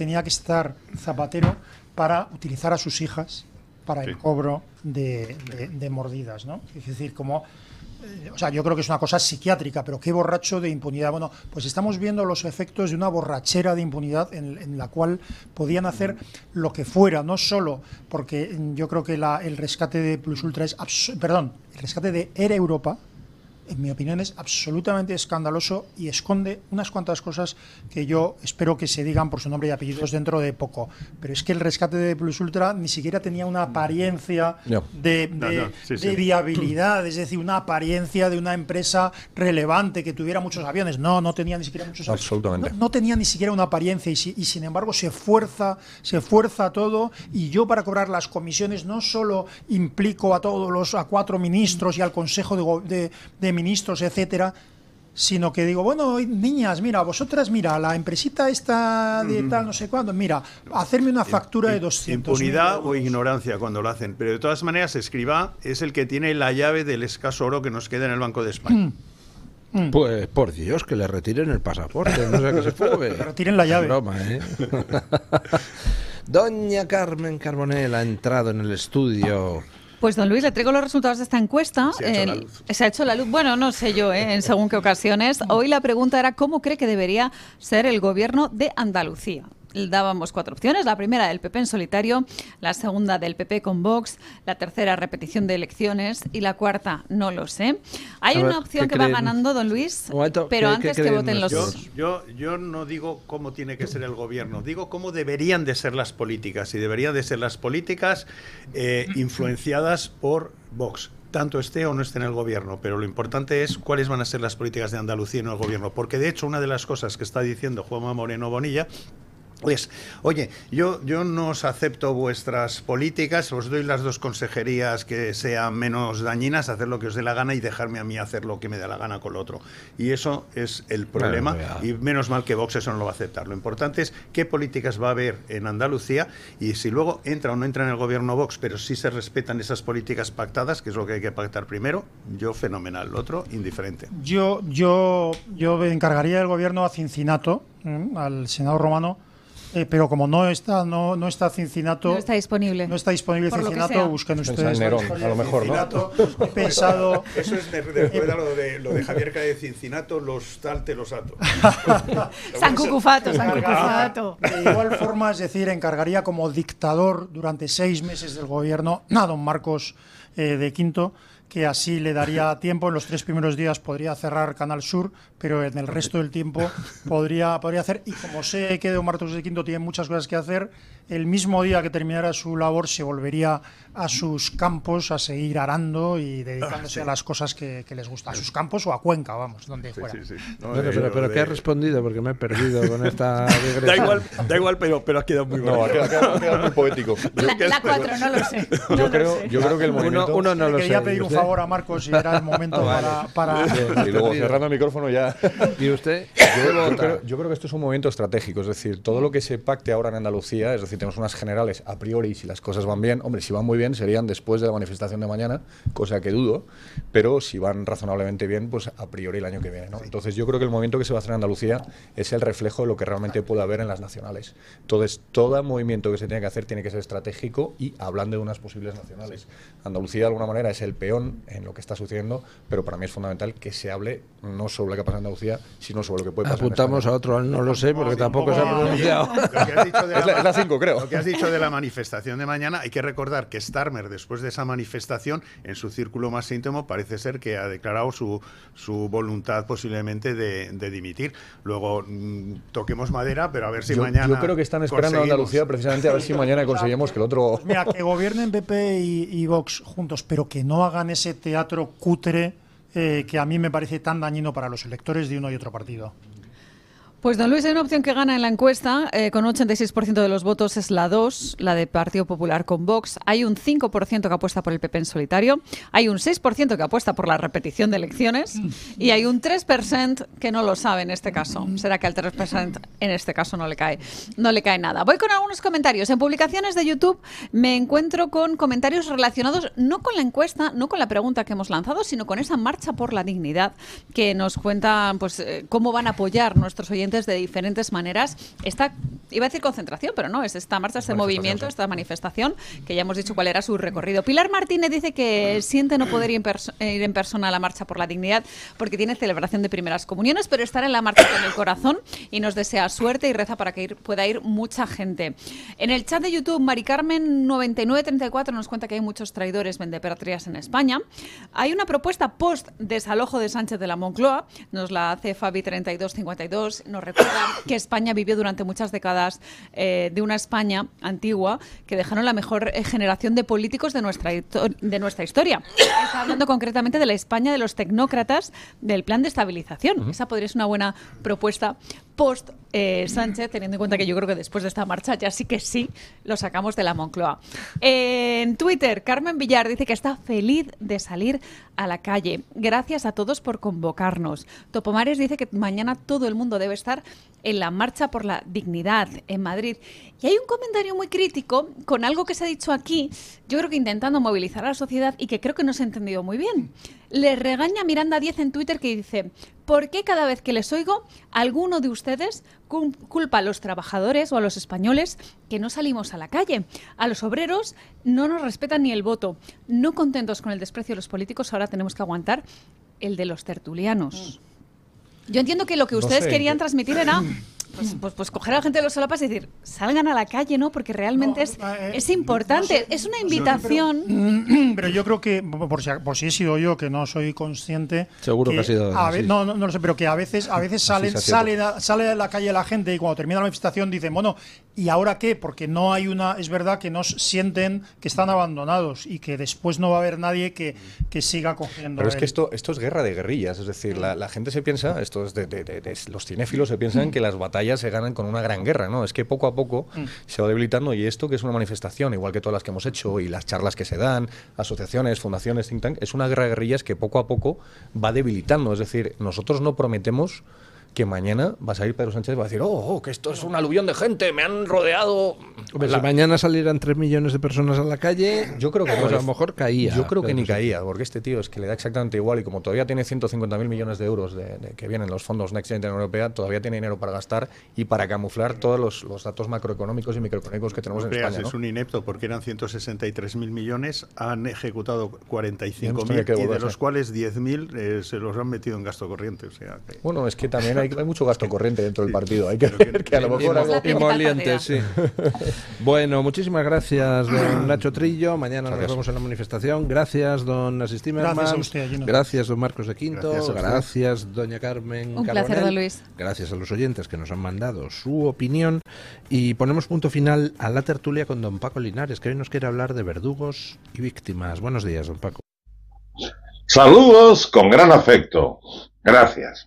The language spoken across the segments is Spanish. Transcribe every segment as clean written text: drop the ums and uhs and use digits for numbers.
tenía que estar Zapatero para utilizar a sus hijas para el cobro de mordidas, ¿no? Es decir, como... O sea, yo creo que es una cosa psiquiátrica, pero qué borracho de impunidad. Bueno, pues estamos viendo los efectos de una borrachera de impunidad en la cual podían hacer lo que fuera, no solo porque yo creo que el rescate de Plus Ultra el rescate de Air Europa, en mi opinión, es absolutamente escandaloso y esconde unas cuantas cosas que yo espero que se digan por su nombre y apellidos dentro de poco. Pero es que el rescate de Plus Ultra ni siquiera tenía una apariencia de viabilidad, es decir, una apariencia de una empresa relevante que tuviera muchos aviones. No tenía ni siquiera muchos aviones. Absolutamente. No tenía ni siquiera una apariencia y sin embargo se fuerza todo, y yo para cobrar las comisiones no solo implico a 4 ministros y al Consejo de ministros, etcétera, sino que digo, bueno, niñas, mira, vosotras, mira, la empresita esta de tal, no sé cuándo, mira, hacerme una factura de 200. Impunidad o ignorancia cuando lo hacen, pero de todas maneras Escrivá es el que tiene la llave del escaso oro que nos queda en el Banco de España. Pues por Dios, que le retiren el pasaporte, no sé, que se fugue. Que retiren la llave. Broma, ¿eh? Doña Carmen Carbonell ha entrado en el estudio. Pues don Luis, le traigo los resultados de esta encuesta. Se ha hecho la luz. Bueno, no sé yo, en según qué ocasiones. Hoy la pregunta era ¿cómo cree que debería ser el gobierno de Andalucía? Dábamos 4 opciones. La primera del PP en solitario, la segunda del PP con Vox, la tercera repetición de elecciones y la cuarta no lo sé. Hay una opción que va ganando, don Luis, pero antes que voten los... Yo no digo cómo tiene que ser el gobierno, digo cómo deberían de ser las políticas, y deberían de ser las políticas influenciadas por Vox, tanto esté o no esté en el gobierno, pero lo importante es cuáles van a ser las políticas de Andalucía en el gobierno, porque de hecho una de las cosas que está diciendo Juanma Moreno Bonilla pues, oye, yo no os acepto vuestras políticas, os doy las 2 consejerías que sean menos dañinas, hacer lo que os dé la gana y dejarme a mí hacer lo que me da la gana con lo otro. Y eso es el problema, y menos mal que Vox eso no lo va a aceptar. Lo importante es qué políticas va a haber en Andalucía, y si luego entra o no entra en el gobierno Vox, pero sí se respetan esas políticas pactadas, que es lo que hay que pactar primero, yo fenomenal, lo otro indiferente. Yo encargaría del gobierno a Cincinato, al senador romano. Pero como no está Cincinato, no está disponible Cincinato, busquen ustedes Nerón, a lo mejor, ¿no? He pensado... Eso es recuerda lo de Javier Cáez de Cincinato, los tal te los ato. San Cucufato. De igual forma, es decir, encargaría como dictador durante 6 meses del gobierno a don Marcos de Quinto, que así le daría tiempo. En los 3 primeros días podría cerrar Canal Sur, pero en el resto del tiempo podría hacer, y como sé que don Marcos de Quinto tiene muchas cosas que hacer, el mismo día que terminara su labor se volvería a sus campos a seguir arando y dedicándose a las cosas que les gustan, a sus campos o a Cuenca, vamos, donde fuera. No, pero ¿qué has respondido? Porque me he perdido con esta digresión. Da igual, pero ha quedado muy bueno. Ha quedado muy poético. La 4, no lo sé. Yo creo que el movimiento... Uno no lo sé. Quería pedir un favor a Marcos y era el momento para... Y luego cerrando el micrófono ya... ¿Y usted? Yo creo que esto es un movimiento estratégico, es decir, todo lo que se pacte ahora en Andalucía, es decir, tenemos unas generales a priori, si las cosas van bien, hombre, si van muy bien serían después de la manifestación de mañana, cosa que dudo, pero si van razonablemente bien, pues a priori el año que viene, ¿no? Entonces yo creo que el movimiento que se va a hacer en Andalucía es el reflejo de lo que realmente puede haber en las nacionales. Entonces, todo movimiento que se tiene que hacer tiene que ser estratégico y hablando de unas posibles nacionales. Andalucía de alguna manera es el peón en lo que está sucediendo, pero para mí es fundamental que se hable no sobre lo que pasa en Andalucía, sino sobre lo que puede pasar. Apuntamos a otro, no lo sé, porque tampoco se ha pronunciado. Es la 5, creo. Lo que has dicho de la manifestación de mañana, hay que recordar que Starmer, después de esa manifestación, en su círculo más íntimo, parece ser que ha declarado su voluntad posiblemente de dimitir. Luego, toquemos madera, pero a ver si mañana... Yo creo que están esperando a Andalucía precisamente a ver si mañana conseguimos que el otro... Pues mira, que gobiernen PP y Vox juntos, pero que no hagan ese teatro cutre que a mí me parece tan dañino para los electores de uno y otro partido. Pues don Luis, hay una opción que gana en la encuesta, con un 86% de los votos es la 2, la de Partido Popular con Vox. Hay un 5% que apuesta por el PP en solitario, hay un 6% que apuesta por la repetición de elecciones y hay un 3% que no lo sabe en este caso. Será que al 3% en este caso no le cae nada. Voy con algunos comentarios. En publicaciones de YouTube me encuentro con comentarios relacionados no con la encuesta, no con la pregunta que hemos lanzado, sino con esa marcha por la dignidad que nos cuentan pues cómo van a apoyar nuestros oyentes constituyentes de diferentes maneras esta, iba a decir concentración, pero no, es esta marcha, este movimiento, esta manifestación, que ya hemos dicho cuál era su recorrido. Pilar Martínez dice que siente no poder ir en persona a la Marcha por la Dignidad porque tiene celebración de primeras comuniones, pero estará en la marcha con el corazón y nos desea suerte y reza para que pueda ir mucha gente. En el chat de YouTube, Mari Carmen 9934 nos cuenta que hay muchos traidores vendepatrias en España. Hay una propuesta post desalojo de Sánchez de la Moncloa, nos la hace Fabi 3252, nos recuerda que España vivió durante muchas décadas de una España antigua que dejaron la mejor generación de políticos de nuestra historia. Está hablando concretamente de la España de los tecnócratas del plan de estabilización. Esa podría ser una buena propuesta post Sánchez, teniendo en cuenta que yo creo que después de esta marcha ya sí que sí lo sacamos de la Moncloa. En Twitter, Carmen Villar dice que está feliz de salir a la calle. Gracias a todos por convocarnos. Topomares dice que mañana todo el mundo debe estar en la Marcha por la Dignidad en Madrid. Y hay un comentario muy crítico con algo que se ha dicho aquí, yo creo que intentando movilizar a la sociedad y que creo que no se ha entendido muy bien. Le regaña Miranda 10 en Twitter que dice: ¿por qué cada vez que les oigo, alguno de ustedes culpa a los trabajadores o a los españoles que no salimos a la calle? A los obreros no nos respetan ni el voto. No contentos con el desprecio de los políticos, ahora tenemos que aguantar el de los tertulianos. Yo entiendo que lo que ustedes querían transmitir era pues coger a la gente de los solapas y decir, salgan a la calle, ¿no? Porque realmente es importante, no sé, es una invitación. Pero yo creo que, por si he sido yo, que no soy consciente... Seguro que ha sido... No lo sé, pero que a veces sale a la calle la gente y cuando termina la manifestación dicen, bueno, ¿y ahora qué? Porque no hay una... Es verdad que no sienten que están abandonados y que después no va a haber nadie que siga cogiendo... Pero es que esto es guerra de guerrillas, es decir, la gente se piensa, esto es los cinéfilos se piensan que las batallas se ganan con una gran guerra, ¿no? Es que poco a poco se va debilitando y esto que es una manifestación, igual que todas las que hemos hecho y las charlas que se dan, asociaciones, fundaciones, think tank, es una guerra de guerrillas que poco a poco va debilitando. Es decir, nosotros no prometemos que mañana va a salir Pedro Sánchez y va a decir que esto es un aluvión de gente, me han rodeado. Hombre, si mañana salieran 3 millones de personas a la calle, yo creo que pues a lo mejor caía. Yo creo que ni caía, porque este tío es que le da exactamente igual y como todavía tiene 150.000 millones de euros que vienen los fondos Next Generation Europea, todavía tiene dinero para gastar y para camuflar todos los datos macroeconómicos y microeconómicos que tenemos en España, ¿no? Es un inepto, porque eran 163.000 millones, han ejecutado 45.000 y de los cuales 10.000 se los han metido en gasto corriente. O sea, que... Bueno, es que también hay mucho gasto corriente dentro del partido. Hay que ver que a lo mejor algo... Emoliente, sí. Bueno, muchísimas gracias, don Nacho Trillo. Mañana nos vemos en la manifestación. Gracias, don Asís Timerman. Gracias a usted, Gino. Gracias, don Marcos de Quinto. Gracias, doña Carmen Un Carbonell. placer, don Luis. Gracias a los oyentes que nos han mandado su opinión. Y ponemos punto final a la tertulia con don Paco Linares, que hoy nos quiere hablar de verdugos y víctimas. Buenos días, don Paco. Saludos con gran afecto. Gracias.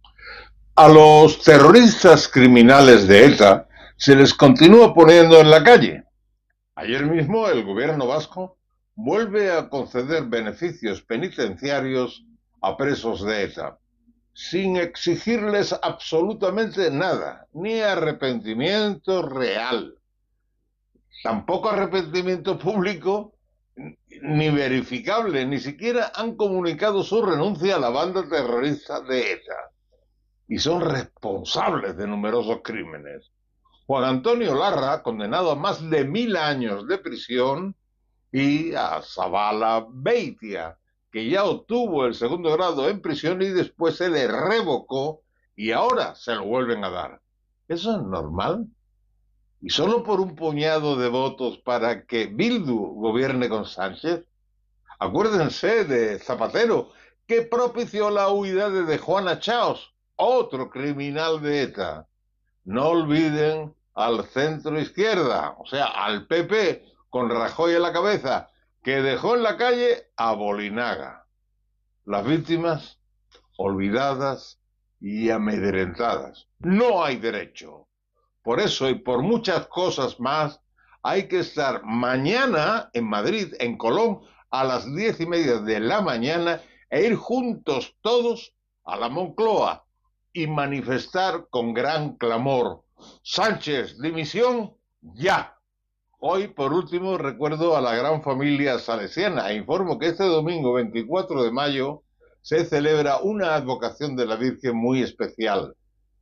A los terroristas criminales de ETA se les continúa poniendo en la calle. Ayer mismo el gobierno vasco vuelve a conceder beneficios penitenciarios a presos de ETA, sin exigirles absolutamente nada, ni arrepentimiento real, tampoco arrepentimiento público, ni verificable, ni siquiera han comunicado su renuncia a la banda terrorista de ETA. Y son responsables de numerosos crímenes. Juan Antonio Larra, condenado a más de 1000 años de prisión, y a Zabala Beitia, que ya obtuvo el 2º grado en prisión y después se le revocó y ahora se lo vuelven a dar. ¿Eso es normal? ¿Y solo por un puñado de votos para que Bildu gobierne con Sánchez? Acuérdense de Zapatero, que propició la huida de Juana Chaos, otro criminal de ETA. No olviden al centro izquierda, o sea, al PP, con Rajoy a la cabeza, que dejó en la calle a Bolinaga. Las víctimas, olvidadas y amedrentadas. No hay derecho. Por eso y por muchas cosas más, hay que estar mañana en Madrid, en Colón, a las 10:30 de la mañana, e ir juntos todos a la Moncloa y manifestar con gran clamor: Sánchez, dimisión, ya. Hoy, por último, recuerdo a la gran familia salesiana e informo que este domingo 24 de mayo se celebra una advocación de la Virgen muy especial.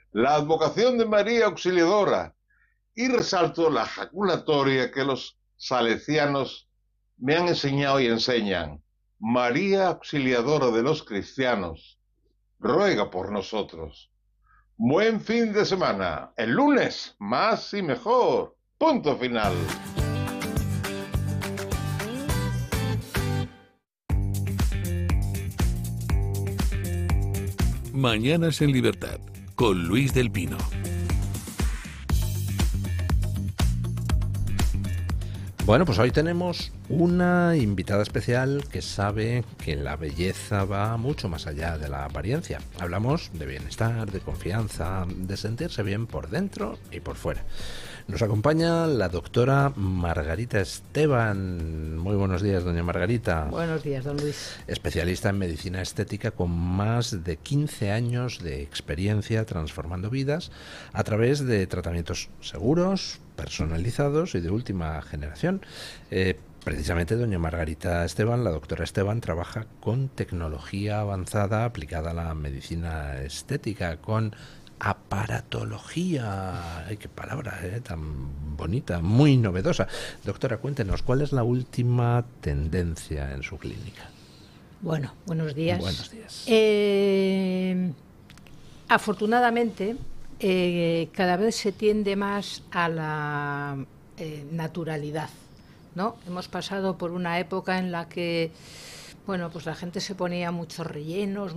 la advocación de María Auxiliadora y resalto la jaculatoria que los salesianos me han enseñado y enseñan. María Auxiliadora de los cristianos, ruega por nosotros. Buen fin de semana. El lunes, más y mejor. Punto final. Mañanas en Libertad, con Luis del Pino. Bueno, pues hoy tenemos una invitada especial que sabe que la belleza va mucho más allá de la apariencia. Hablamos de bienestar, de confianza, de sentirse bien por dentro y por fuera. Nos acompaña la doctora Margarita Esteban. Muy buenos días, doña Margarita. Buenos días, don Luis. Especialista en medicina estética con más de 15 años de experiencia transformando vidas a través de tratamientos seguros, personalizados y de última generación. Precisamente doña Margarita Esteban, la doctora Esteban, trabaja con tecnología avanzada aplicada a la medicina estética, con aparatología. Ay, qué palabra tan bonita, muy novedosa. Doctora, cuéntenos, ¿cuál es la última tendencia en su clínica? Bueno, buenos días. Buenos días. Afortunadamente, cada vez se tiende más a la naturalidad, ¿no? Hemos pasado por una época en la que, bueno, pues la gente se ponía muchos rellenos,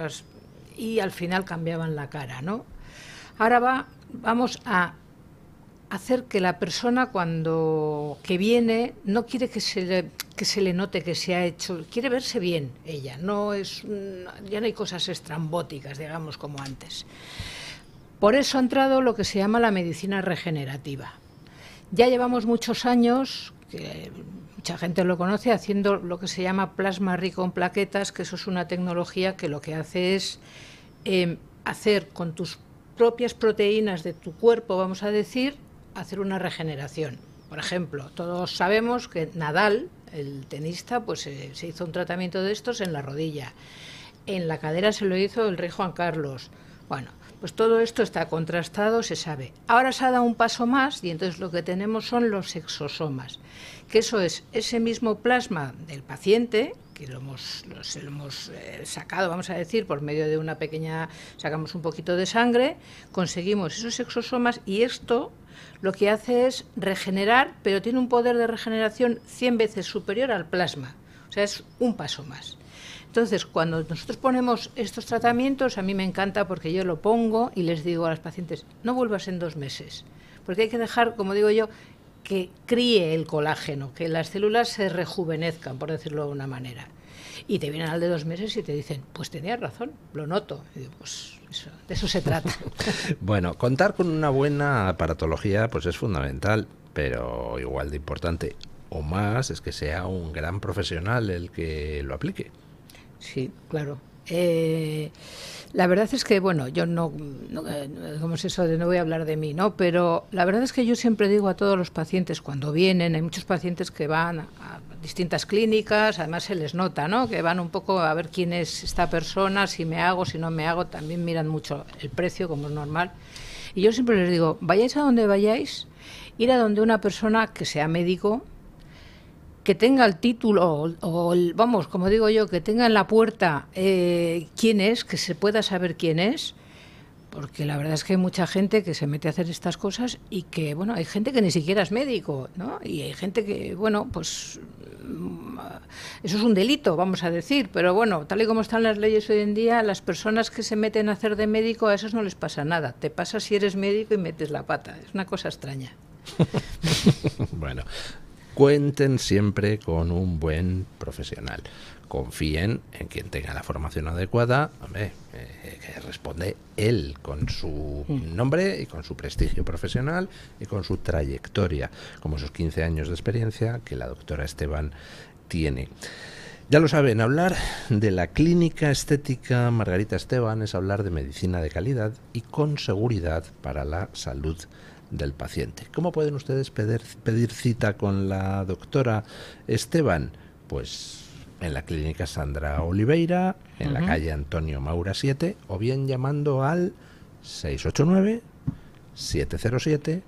y al final cambiaban la cara, ¿no? Ahora vamos a hacer que la persona que viene no quiere que se le note que se ha hecho, quiere verse bien ella, ya no hay cosas estrambóticas, digamos, como antes. Por eso ha entrado lo que se llama la medicina regenerativa. Ya llevamos muchos años, que mucha gente lo conoce, haciendo lo que se llama plasma rico en plaquetas, que eso es una tecnología que lo que hace es hacer con tus propias proteínas de tu cuerpo, vamos a decir, hacer una regeneración. Por ejemplo, todos sabemos que Nadal, el tenista, pues se hizo un tratamiento de estos en la rodilla. En la cadera se lo hizo el rey Juan Carlos. Bueno, pues todo esto está contrastado, se sabe. Ahora se ha dado un paso más y entonces lo que tenemos son los exosomas, que eso es ese mismo plasma del paciente, que lo hemos sacado, vamos a decir, por medio de una pequeña, sacamos un poquito de sangre, conseguimos esos exosomas y esto lo que hace es regenerar, pero tiene un poder de regeneración 100 veces superior al plasma, o sea, es un paso más. Entonces, cuando nosotros ponemos estos tratamientos, a mí me encanta porque yo lo pongo y les digo a los pacientes, no vuelvas en 2 meses, porque hay que dejar, como digo yo, que críe el colágeno, que las células se rejuvenezcan, por decirlo de una manera. Y te vienen al de 2 meses y te dicen, pues tenías razón, lo noto. Y digo, pues de eso se trata. Bueno, contar con una buena aparatología pues es fundamental, pero igual de importante o más es que sea un gran profesional el que lo aplique. Sí, claro. La verdad es que, bueno, yo no ¿cómo es eso de no voy a hablar de mí, ¿no? Pero la verdad es que yo siempre digo a todos los pacientes cuando vienen, hay muchos pacientes que van a distintas clínicas, además se les nota, ¿no? Que van un poco a ver quién es esta persona, si me hago, si no me hago, también miran mucho el precio, como es normal. Y yo siempre les digo, vayáis a donde vayáis, ir a donde una persona que sea médico, que tenga el título vamos, como digo yo, que tenga en la puerta quién es, que se pueda saber quién es, porque la verdad es que hay mucha gente que se mete a hacer estas cosas y que, bueno, hay gente que ni siquiera es médico, ¿no? Y hay gente que, bueno, pues eso es un delito, vamos a decir, pero bueno, tal y como están las leyes hoy en día, las personas que se meten a hacer de médico, a esos no les pasa nada. Te pasa si eres médico y metes la pata, es una cosa extraña. Bueno, cuenten siempre con un buen profesional. Confíen en quien tenga la formación adecuada, que responde él con su nombre y con su prestigio profesional y con su trayectoria, como esos 15 años de experiencia que la doctora Esteban tiene. Ya lo saben, hablar de la clínica estética Margarita Esteban es hablar de medicina de calidad y con seguridad para la salud del paciente. ¿Cómo pueden ustedes pedir cita con la doctora Esteban? Pues en la clínica Sandra Oliveira, en la calle Antonio Maura 7, o bien llamando al 689-707-317.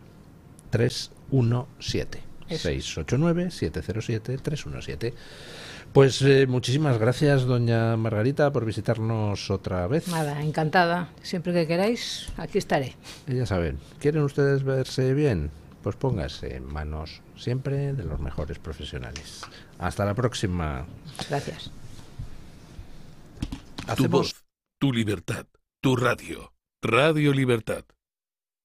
689-707-317. Pues muchísimas gracias, doña Margarita, por visitarnos otra vez. Nada, encantada. Siempre que queráis, aquí estaré. Ya saben, ¿quieren ustedes verse bien? Pues pónganse en manos siempre de los mejores profesionales. Hasta la próxima. Gracias. Tu voz, tu libertad, tu radio. Radio Libertad.